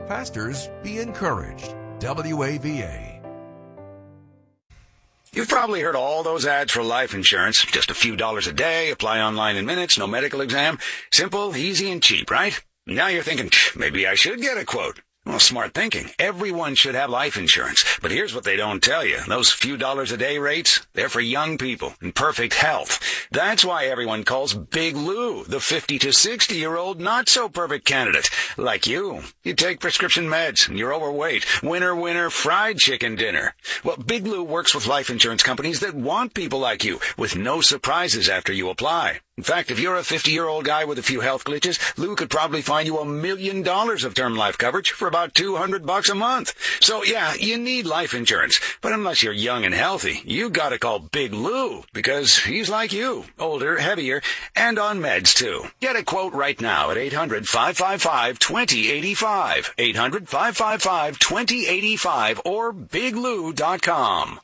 pastors be encouraged. WAVA. You've probably heard all those ads for life insurance. Just a few dollars a day, apply online in minutes, no medical exam. Simple, easy, and cheap, right? Now you're thinking, maybe I should get a quote. Well, smart thinking. Everyone should have life insurance. But here's what they don't tell you. Those few dollars a day rates, they're for young people in perfect health. That's why everyone calls Big Lou the 50 to 60-year-old not-so-perfect candidate. Like you. You take prescription meds, and you're overweight. Winner, fried chicken dinner. Well, Big Lou works with life insurance companies that want people like you, with no surprises after you apply. In fact, if you're a 50-year-old guy with a few health glitches, Lou could probably find you $1 million of term life coverage for about $200 a month. So yeah, you need life insurance. But unless you're young and healthy, you gotta call Big Lou, because he's like you, older, heavier, and on meds too. Get a quote right now at 800-555-2085. 800-555-2085 or biglou.com.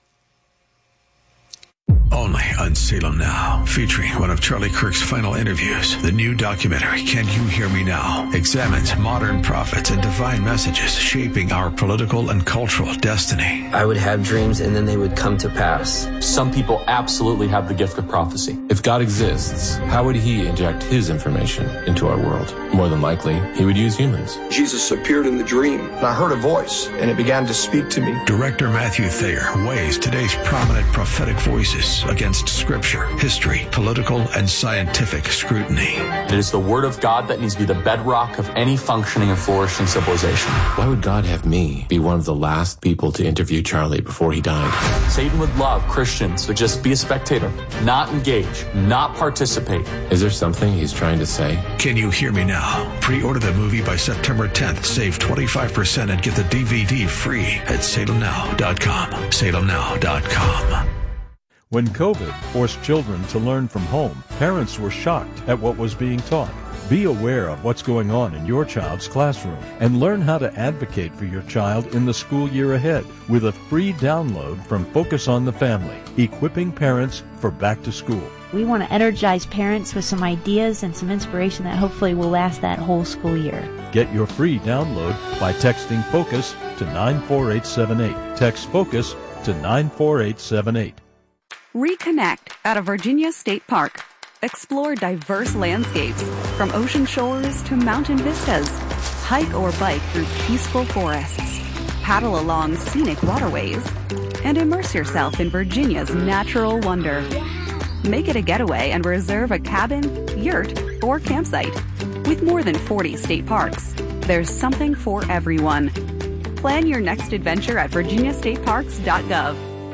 Only on Salem Now, featuring one of Charlie Kirk's final interviews. The new documentary, Can You Hear Me Now?, examines modern prophets and divine messages shaping our political and cultural destiny. I would have dreams and then they would come to pass. Some people absolutely have the gift of prophecy. If God exists, how would he inject his information into our world? More than likely, he would use humans. Jesus appeared in the dream, and I heard a voice, and it began to speak to me. Director Matthew Thayer weighs today's prominent prophetic voices against scripture, history, political, and scientific scrutiny. It is the word of God that needs to be the bedrock of any functioning and flourishing civilization. Why would God have me be one of the last people to interview Charlie before he died? Satan would love Christians to just be a spectator, not engage, not participate. Is there something he's trying to say? Can You Hear Me Now? Pre-order the movie by September 10th. Save 25% and get the DVD free at salemnow.com. salemnow.com. When COVID forced children to learn from home, parents were shocked at what was being taught. Be aware of what's going on in your child's classroom and learn how to advocate for your child in the school year ahead with a free download from Focus on the Family, equipping parents for back to school. We want to energize parents with some ideas and some inspiration that hopefully will last that whole school year. Get your free download by texting FOCUS to 94878. Text FOCUS to 94878. Reconnect at a Virginia State Park. Explore diverse landscapes, from ocean shores to mountain vistas. Hike or bike through peaceful forests. Paddle along scenic waterways. And immerse yourself in Virginia's natural wonder. Make it a getaway and reserve a cabin, yurt, or campsite. With more than 40 state parks, there's something for everyone. Plan your next adventure at virginiastateparks.gov.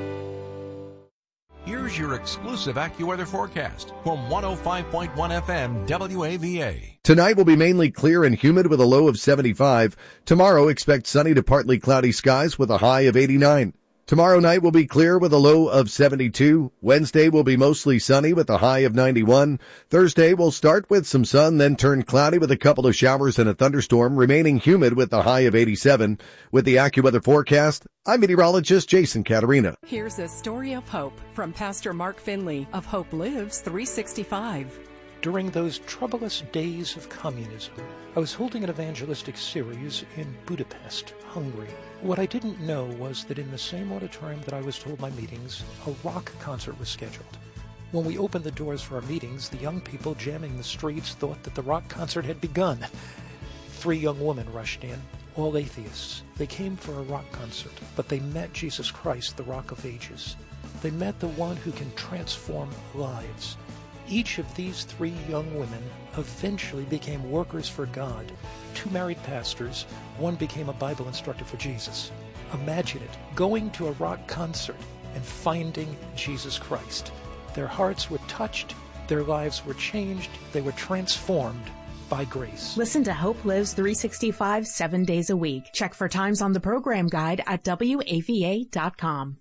Here's your exclusive AccuWeather forecast from 105.1 FM WAVA. Tonight will be mainly clear and humid with a low of 75. Tomorrow, expect sunny to partly cloudy skies with a high of 89. Tomorrow night will be clear with a low of 72. Wednesday will be mostly sunny with a high of 91. Thursday will start with some sun, then turn cloudy with a couple of showers and a thunderstorm, remaining humid with a high of 87. With the AccuWeather forecast, I'm meteorologist Jason Caterina. Here's a story of hope from Pastor Mark Finley of Hope Lives 365. During those troublous days of communism, I was holding an evangelistic series in Budapest, Hungary. What I didn't know was that in the same auditorium that I was to hold my meetings, a rock concert was scheduled. When we opened the doors for our meetings, the young people jamming the streets thought that the rock concert had begun. 3 young women rushed in, all atheists. They came for a rock concert, but they met Jesus Christ, the Rock of Ages. They met the one who can transform lives. Each of these 3 young women eventually became workers for God. 2 married pastors, one became a Bible instructor for Jesus. Imagine it, going to a rock concert and finding Jesus Christ. Their hearts were touched, their lives were changed, they were transformed by grace. Listen to Hope Lives 365 7 days a week. Check for times on the program guide at WAVA.com.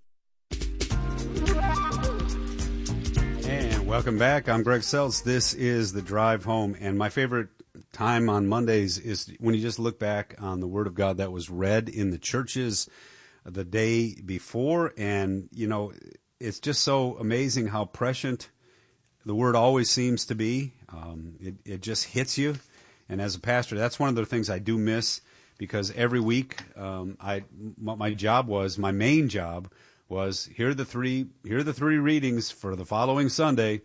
And welcome back. I'm Greg Seltz. This is The Drive Home. And my favorite time on Mondays is when you just look back on the Word of God that was read in the churches the day before. And, you know, it's just so amazing how prescient the Word always seems to be. It just hits you. And as a pastor, that's one of the things I do miss. because every week my main job was here are the three readings for the following Sunday.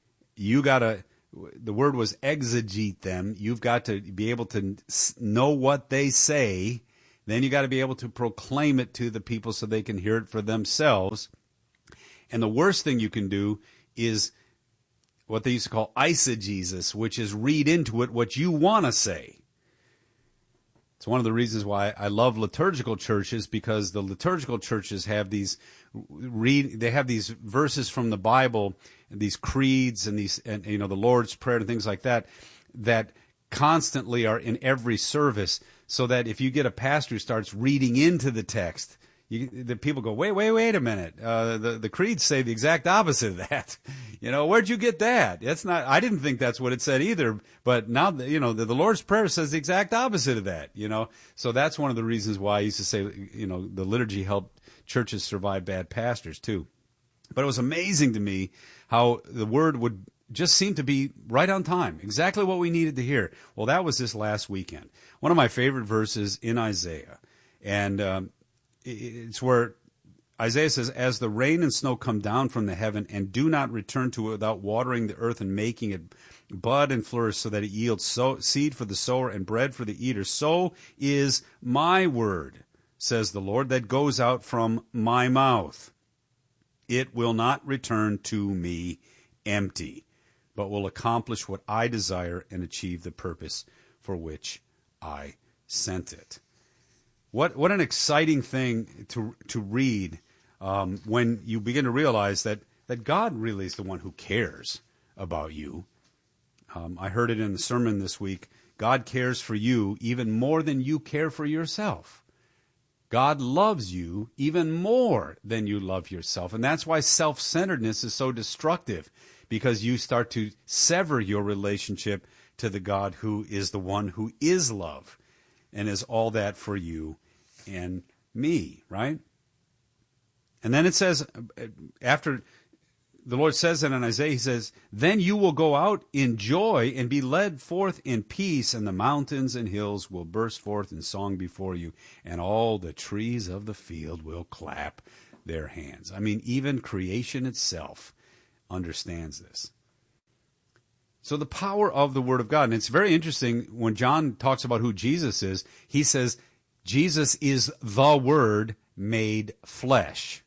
The word was exegete them. You've got to be able to know what they say. Then you got to be able to proclaim it to the people so they can hear it for themselves. And the worst thing you can do is what they used to call eisegesis, which is read into it what you want to say. It's one of the reasons why I love liturgical churches, because the liturgical churches have these verses from the Bible, these creeds and the Lord's Prayer and things like that constantly are in every service, so that if you get a pastor who starts reading into the text, the people go, wait a minute. The creeds say the exact opposite of that. Where'd you get that? I didn't think that's what it said either. But now, the Lord's Prayer says the exact opposite of that, So that's one of the reasons why I used to say, the liturgy helped churches survive bad pastors too. But it was amazing to me how the word would just seem to be right on time, exactly what we needed to hear. Well, that was this last weekend. One of my favorite verses in Isaiah. And it's where Isaiah says, as the rain and snow come down from the heaven and do not return to it without watering the earth and making it bud and flourish so that it yields seed for the sower and bread for the eater, so is my word, says the Lord, that goes out from my mouth. It will not return to me empty, but will accomplish what I desire and achieve the purpose for which I sent it. What an exciting thing to read when you begin to realize that God really is the one who cares about you. I heard it in the sermon this week. God cares for you even more than you care for yourself. God loves you even more than you love yourself. And that's why self-centeredness is so destructive, because you start to sever your relationship to the God who is the one who is love and is all that for you and me, right? And then it says, after the Lord says that in Isaiah, he says, then you will go out in joy and be led forth in peace, and the mountains and hills will burst forth in song before you, and all the trees of the field will clap their hands. I mean, even creation itself understands this. So the power of the Word of God, and it's very interesting when John talks about who Jesus is, he says, Jesus is the Word made flesh.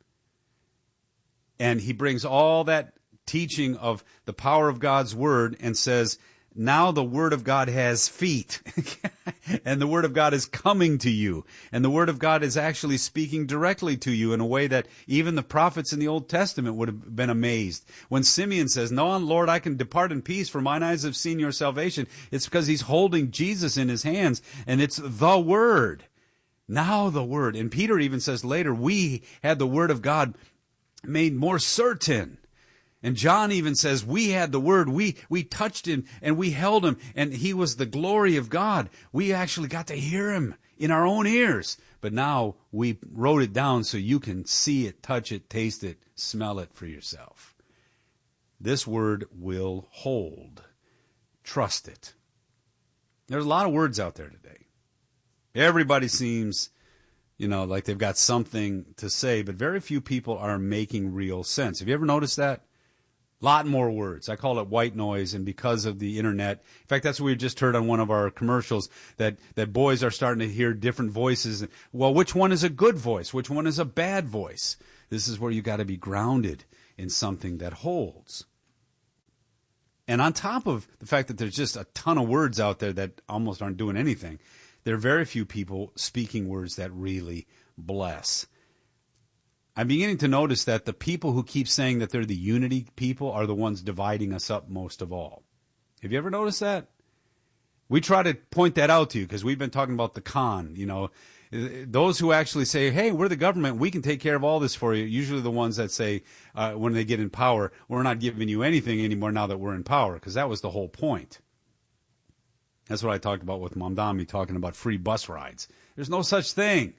And he brings all that teaching of the power of God's Word and says, now the Word of God has feet, and the Word of God is coming to you, and the Word of God is actually speaking directly to you in a way that even the prophets in the Old Testament would have been amazed. When Simeon says, no, Lord, I can depart in peace, for mine eyes have seen your salvation, it's because he's holding Jesus in his hands, and it's the Word. Now the Word. And Peter even says later, we had the Word of God made more certain. And John even says, we had the Word, we touched him, and we held him, and he was the glory of God. We actually got to hear him in our own ears. But now we wrote it down so you can see it, touch it, taste it, smell it for yourself. This Word will hold. Trust it. There's a lot of words out there today. Everybody seems, like they've got something to say, but very few people are making real sense. Have you ever noticed that? A lot more words. I call it white noise, and because of the internet, in fact, that's what we just heard on one of our commercials, that boys are starting to hear different voices. Well, which one is a good voice? Which one is a bad voice? This is where you got to be grounded in something that holds. And on top of the fact that there's just a ton of words out there that almost aren't doing anything, there are very few people speaking words that really bless. I'm beginning to notice that the people who keep saying that they're the unity people are the ones dividing us up most of all. Have you ever noticed that? We try to point that out to you because we've been talking about the con. Those who actually say, hey, we're the government, we can take care of all this for you, usually the ones that say when they get in power, we're not giving you anything anymore now that we're in power, because that was the whole point. That's what I talked about with Mamdani talking about free bus rides. There's no such thing.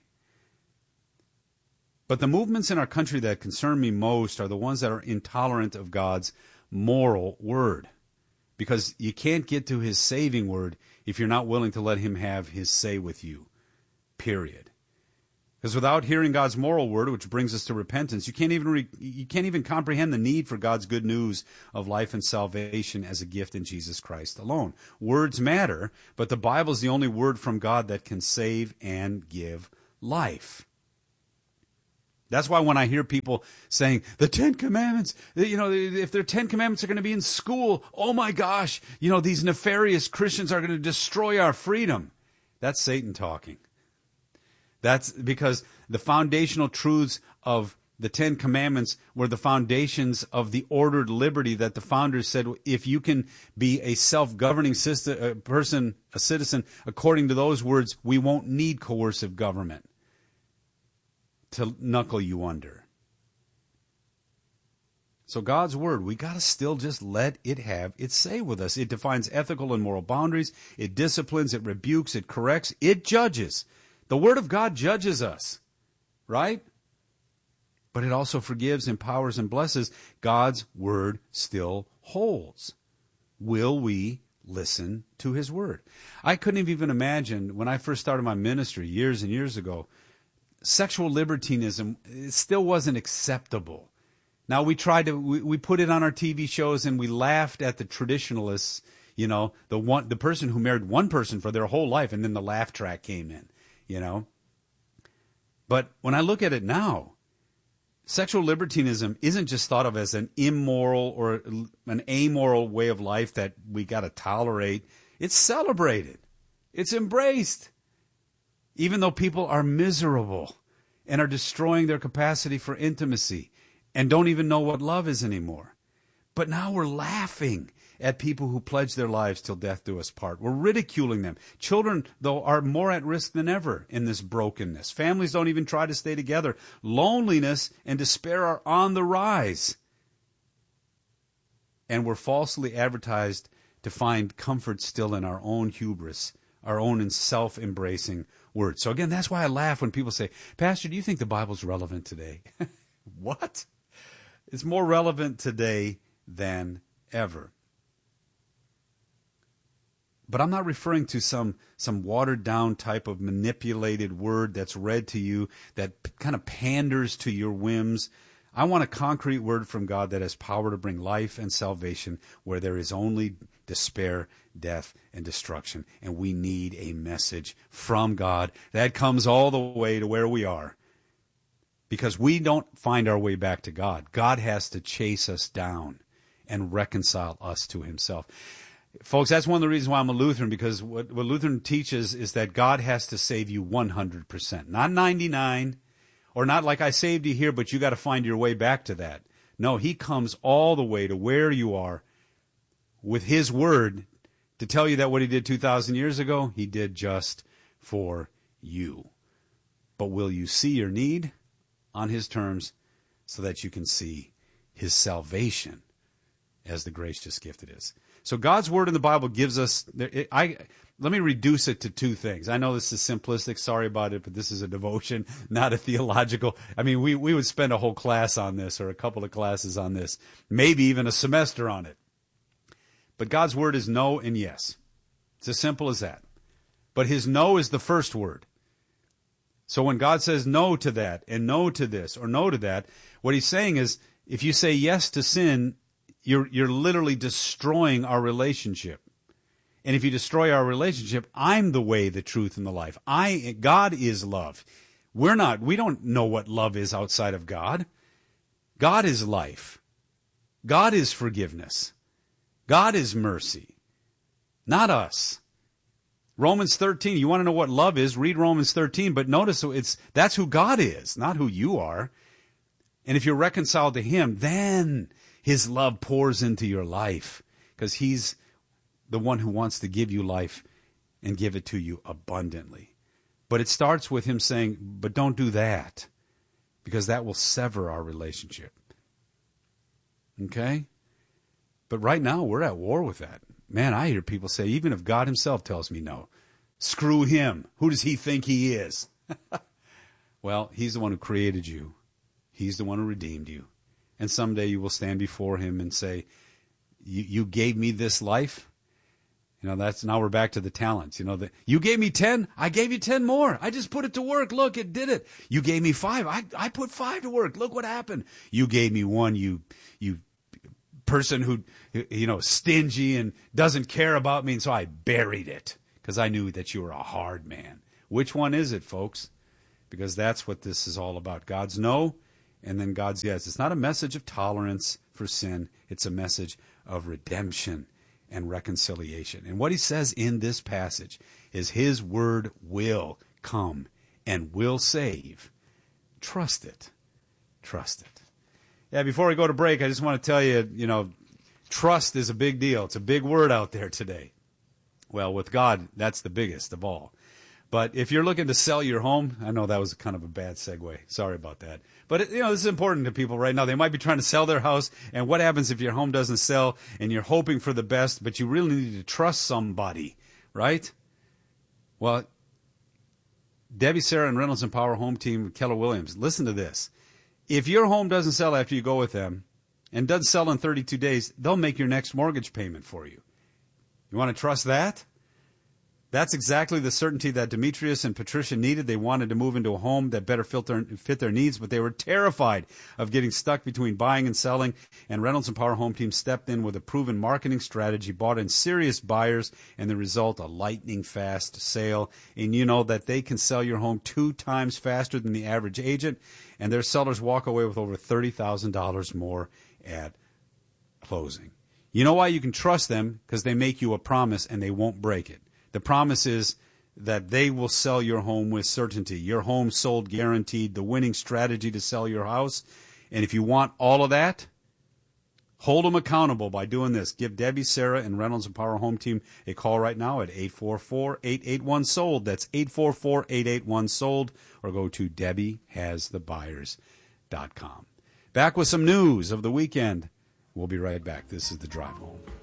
But the movements in our country that concern me most are the ones that are intolerant of God's moral word. Because you can't get to his saving word if you're not willing to let him have his say with you, period. Because without hearing God's moral word, which brings us to repentance, you can't even comprehend the need for God's good news of life and salvation as a gift in Jesus Christ alone. Words matter, but the Bible is the only word from God that can save and give life. That's why when I hear people saying, the 10 Commandments, if their 10 Commandments are going to be in school, oh my gosh, these nefarious Christians are going to destroy our freedom. That's Satan talking. That's because the foundational truths of the 10 Commandments were the foundations of the ordered liberty that the founders said, if you can be a self-governing person, a citizen, according to those words, we won't need coercive government to knuckle you under. So God's word, we got to still just let it have its say with us. It defines ethical and moral boundaries. It disciplines, it rebukes, it corrects, it judges. The word of God judges us, right? But it also forgives, empowers, and blesses. God's word still holds. Will we listen to his word? I couldn't even imagine when I first started my ministry years and years ago, sexual libertinism, it still wasn't acceptable. Now we put it on our TV shows and we laughed at the traditionalists, the person who married one person for their whole life, and then the laugh track came in. But when I look at it now, sexual libertinism isn't just thought of as an immoral or an amoral way of life that we got to tolerate. It's celebrated. It's embraced. Even though people are miserable and are destroying their capacity for intimacy and don't even know what love is anymore. But now we're laughing at people who pledge their lives till death do us part. We're ridiculing them. Children, though, are more at risk than ever in this brokenness. Families don't even try to stay together. Loneliness and despair are on the rise. And we're falsely advertised to find comfort still in our own hubris, our own self-embracing words. So again, that's why I laugh when people say, Pastor, do you think the Bible's relevant today? What? It's more relevant today than ever. But I'm not referring to some watered-down type of manipulated word that's read to you that kind of panders to your whims. I want a concrete word from God that has power to bring life and salvation where there is only despair, death, and destruction. And we need a message from God that comes all the way to where we are. Because we don't find our way back to God. God has to chase us down and reconcile us to himself. Folks, that's one of the reasons why I'm a Lutheran, because what Lutheran teaches is that God has to save you 100%. Not 99, or not like I saved you here, but you got to find your way back to that. No, he comes all the way to where you are with his word to tell you that what he did 2,000 years ago, he did just for you. But will you see your need on his terms so that you can see his salvation as the gracious gift it is? So God's word in the Bible gives us, let me reduce it to two things. I know this is simplistic, sorry about it, but this is a devotion, not a theological. I mean, we would spend a whole class on this or a couple of classes on this, maybe even a semester on it. But God's word is no and yes. It's as simple as that. But his no is the first word. So when God says no to that and no to this or no to that, what he's saying is if you say yes to sin, you're literally destroying our relationship. And if you destroy our relationship, I'm the way, the truth, and the life. God is love. We don't know what love is outside of God. God is life. God is forgiveness. God is mercy. Not us. Romans 13, you want to know what love is, read Romans 13, but notice that's who God is, not who you are. And if you're reconciled to him, then his love pours into your life because he's the one who wants to give you life and give it to you abundantly. But it starts with him saying, but don't do that because that will sever our relationship. Okay? But right now we're at war with that. Man, I hear people say, even if God himself tells me no, screw him. Who does he think he is? Well, he's the one who created you. He's the one who redeemed you. And someday you will stand before him and say, you gave me this life, Now we're back to the talents. You gave me 10, I gave you 10 more. I just put it to work. Look, it did it. You gave me 5, I put 5 to work. Look what happened. You gave me 1, you person who, stingy and doesn't care about me, and so I buried it because I knew that you were a hard man. Which one is it, folks? Because that's what this is all about. God's no, and then God's yes. It's not a message of tolerance for sin. It's a message of redemption and reconciliation. And what he says in this passage is his word will come and will save. Trust it. Trust it. Yeah, before we go to break, I just want to tell you, trust is a big deal. It's a big word out there today. Well, with God, that's the biggest of all. But if you're looking to sell your home, I know that was kind of a bad segue. Sorry about that. But, this is important to people right now. They might be trying to sell their house. And what happens if your home doesn't sell and you're hoping for the best, but you really need to trust somebody, right? Well, Debbie, Sarah, and Reynolds and Power Home Team, Keller Williams, listen to this. If your home doesn't sell after you go with them and doesn't sell in 32 days, they'll make your next mortgage payment for you. You want to trust that? That's exactly the certainty that Demetrius and Patricia needed. They wanted to move into a home that better fit their needs, but they were terrified of getting stuck between buying and selling. And Reynolds and Power Home Team stepped in with a proven marketing strategy, bought in serious buyers, and the result, a lightning-fast sale. And you know that they can sell your home 2 times faster than the average agent, and their sellers walk away with over $30,000 more at closing. You know why you can trust them? Because they make you a promise and they won't break it. The promise is that they will sell your home with certainty. Your home sold guaranteed, the winning strategy to sell your house. And if you want all of that, hold them accountable by doing this. Give Debbie, Sarah, and Reynolds and Power Home Team a call right now at 844-881-SOLD. That's 844-881-SOLD. Or go to DebbieHasTheBuyers.com. Back with some news of the weekend. We'll be right back. This is The Drive Home.